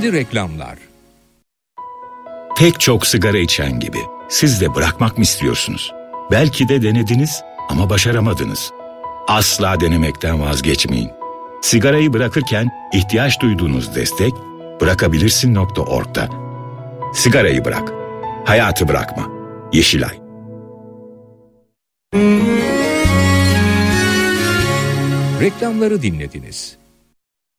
Gizli reklamlar. Pek çok sigara içen gibi siz de bırakmak mı istiyorsunuz? Belki de denediniz ama başaramadınız. Asla denemekten vazgeçmeyin. Sigarayı bırakırken ihtiyaç duyduğunuz destek bırakabilirsin.org'da. Sigarayı bırak, hayatı bırakma. Yeşilay. Reklamları dinlediniz.